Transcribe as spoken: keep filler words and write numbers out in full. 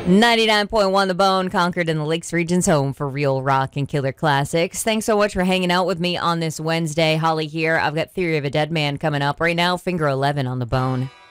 ninety-nine point one The Bone, Concord and the Lakes region's home for real rock and killer classics. Thanks so much for hanging out with me on this Wednesday. Holly here. I've got Theory of a Dead Man coming up right now. Finger eleven on The Bone.